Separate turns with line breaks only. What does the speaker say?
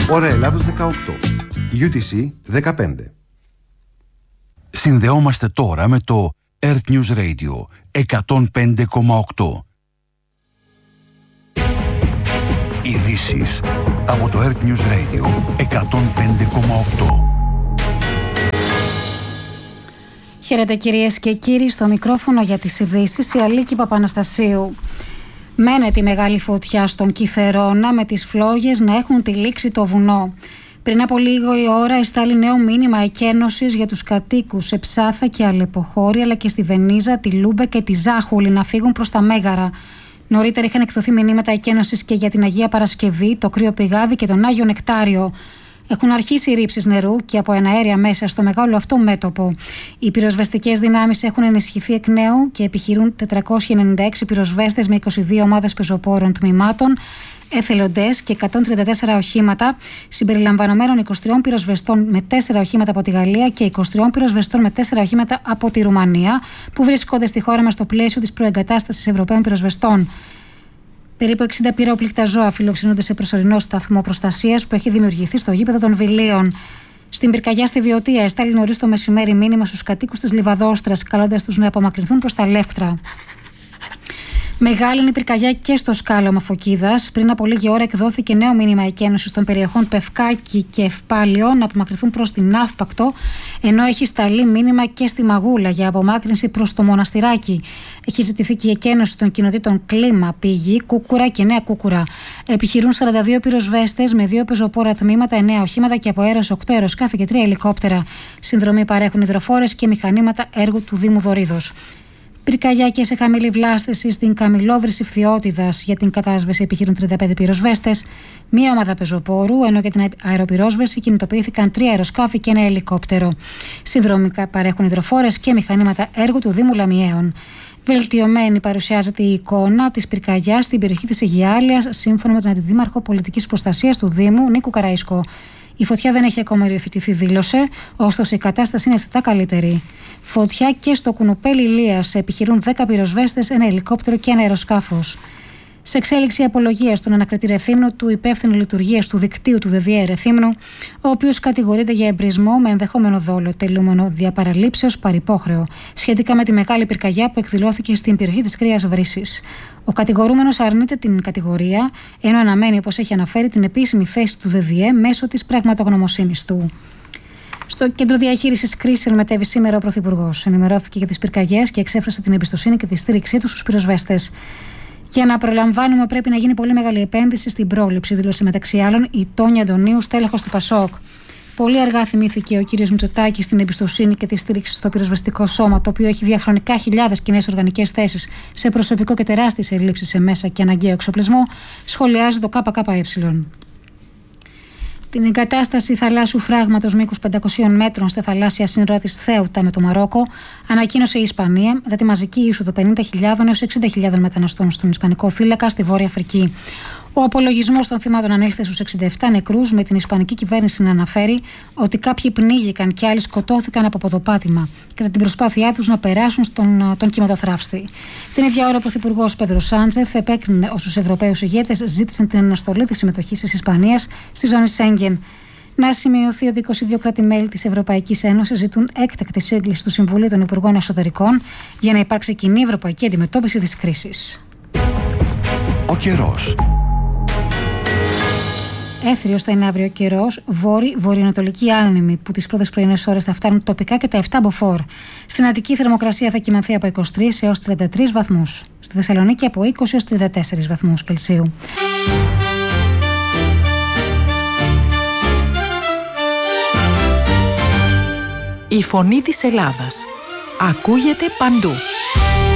Ώρα Ελλάδος 18. UTC 15.
Συνδεόμαστε τώρα με το Earth News Radio 105,8. Ειδήσεις από το Earth News Radio 105,8.
Χαίρετε κυρίες και κύριοι, στο μικρόφωνο για τις ειδήσεις η Αλίκη Παπαναστασίου. Μένεται η μεγάλη φωτιά στον Κιθερώνα με τις φλόγες να έχουν τυλίξει το βουνό. Πριν από λίγο η ώρα εστάλει νέο μήνυμα εκένωσης για τους κατοίκους σε Ψάθα και Αλεποχώρη, αλλά και στη Βενίζα, τη Λούμπε και τη Ζάχουλη να φύγουν προς τα Μέγαρα. Νωρίτερα είχαν εκδοθεί μηνύματα εκένωσης και για την Αγία Παρασκευή, το Κρύο Πηγάδι και τον Άγιο Νεκτάριο. Έχουν αρχίσει οι ρήψεις νερού και από εναέρια μέσα στο μεγάλο αυτό μέτωπο. Οι πυροσβεστικές δυνάμεις έχουν ενισχυθεί εκ νέου και επιχειρούν 496 πυροσβέστες με 22 ομάδες πεζοπόρων τμήματων, εθελοντές και 134 οχήματα, συμπεριλαμβανομένων 23 πυροσβεστών με 4 οχήματα από τη Γαλλία και 23 πυροσβεστών με 4 οχήματα από τη Ρουμανία, που βρίσκονται στη χώρα μας στο πλαίσιο της προεγκατάστασης Ευρωπαίων πυροσβεστών. Περίπου 60 πυρόπληκτα ζώα φιλοξενούνται σε προσωρινό σταθμό προστασίας που έχει δημιουργηθεί στο γήπεδο των Βιλίων. Στην πυρκαγιά στη Βιωτία εστάλει νωρίς το μεσημέρι μήνυμα στους κατοίκους της Λιβαδόστρας, καλώντας τους να απομακρυνθούν προς τα Λεύκτρα. Μεγάλη είναι η πυρκαγιά και στο σκάλωμα Φωκίδας. Πριν από λίγη ώρα εκδόθηκε νέο μήνυμα εκένωσης των περιοχών Πευκάκη και Ευπάλιο να απομακρυνθούν προς την Ναύπακτο, ενώ έχει σταλεί μήνυμα και στη Μαγούλα για απομάκρυνση προς το Μοναστηράκι. Έχει ζητηθεί και η εκένωση των κοινοτήτων Κλίμα, Πηγή, Κούκουρα και Νέα Κούκουρα. Επιχειρούν 42 πυροσβέστες με 2 πεζοπόρα τμήματα, 9 οχήματα και από αέρος 8 αεροσκάφη και 3 ελικόπτερα. Συνδρομή παρέχουν υδροφόρες και μηχανήματα έργου του Δήμου Δωρίδος. Πυρκαγιά και σε χαμηλή βλάστηση στην Καμιλόβρηση Φθιώτιδας. Για την κατάσβεση επιχειρούν 35 πυροσβέστες, μία ομάδα πεζοπόρου, ενώ για την αεροπυρόσβεση κινητοποιήθηκαν 3 αεροσκάφη και 1 ελικόπτερο. Συνδρομικά παρέχουν υδροφόρες και μηχανήματα έργου του Δήμου Λαμιαίων. Βελτιωμένη παρουσιάζεται η εικόνα της πυρκαγιάς στην περιοχή της Αιγιάλειας, σύμφωνα με τον Αντιδήμαρχο Πολιτικής Προστασίας του Δήμου, Νίκο Καραϊσκό. Η φωτιά δεν έχει ακόμα υιοθετηθεί, δήλωσε, ωστόσο η κατάσταση είναι αισθητά καλύτερη. Φωτιά και στο Κουνουπέλι Ηλίας, επιχειρούν 10 πυροσβέστες, 1 ελικόπτερο και 1 αεροσκάφος. Σε εξέλιξη απολογία στον ανακριτή Ρεθύμνου του υπεύθυνου λειτουργίας του δικτύου του ΔΔΕ Ρεθύμνου, ο οποίος κατηγορείται για εμπρισμό με ενδεχόμενο δόλο, τελούμενο διαπαραλήψεως παρυπόχρεο, σχετικά με τη μεγάλη πυρκαγιά που εκδηλώθηκε στην περιοχή της Κρύας Βρύσης. Ο κατηγορούμενος αρνείται την κατηγορία, ενώ αναμένει, όπως έχει αναφέρει, την επίσημη θέση του ΔΔΕ μέσω της πραγματογνωμοσύνης του. Στο κέντρο διαχείρισης κρίσεων μετέβη σήμερα ο Πρωθυπουργός. Ενημερώθηκε για τις πυρκαγιές και εξέφρασε την εμπιστοσύνη και τη στήριξή του στους πυροσβέστες. Για να προλαμβάνουμε, πρέπει να γίνει πολύ μεγάλη επένδυση στην πρόληψη, δήλωσε μεταξύ άλλων η Τόνια Αντωνίου, στέλεχος του ΠΑΣΟΚ. Πολύ αργά θυμήθηκε ο κ. Μητσοτάκης στην εμπιστοσύνη και τη στήριξη στο πυροσβεστικό σώμα, το οποίο έχει διαχρονικά χιλιάδες κοινές οργανικές θέσεις σε προσωπικό και τεράστιες ελλείψεις σε μέσα και αναγκαίο εξοπλισμό, σχολιάζει το ΚΚΕ. Την εγκατάσταση θαλάσσιου φράγματος μήκους 500 μέτρων στη θαλάσσια σύνορα της Θέουτα με το Μαρόκο ανακοίνωσε η Ισπανία μετά τη μαζική είσοδο 50.000 έως 60.000 μεταναστών στον Ισπανικό θύλακα στη Βόρεια Αφρική. Ο απολογισμός των θυμάτων ανήλθε στους 67 νεκρούς, με την Ισπανική κυβέρνηση να αναφέρει ότι κάποιοι πνίγηκαν και άλλοι σκοτώθηκαν από ποδοπάτημα κατά την προσπάθειά τους να περάσουν τον κυματοθράφστη. Την ίδια ώρα ο Πρωθυπουργός Πέδρο Σάντσεθ επέκρινε όσους Ευρωπαίους ηγέτες ζήτησαν την αναστολή της συμμετοχής της Ισπανίας στη ζώνη Σέγγεν. Να σημειωθεί ότι 22 κράτη-μέλη της Ευρωπαϊκής Ένωσης ζητούν έκτακτη σύγκληση του Συμβουλίου των Υπουργών Εσωτερικών για να υπάρξει κοινή ευρωπαϊκή αντιμετώπιση της κρίσης.
Ο καιρός.
Έθριος θα είναι αύριο ο καιρός, βορειοανατολική άνεμη, που τις πρώτες πρωινές ώρες θα φτάνουν τοπικά και τα 7 μποφόρ. Στην Αττική η θερμοκρασία θα κυμανθεί από 23 έως 33 βαθμούς. Στη Θεσσαλονίκη από 20 έως 34 βαθμούς Κελσίου.
Η φωνή της Ελλάδας ακούγεται παντού.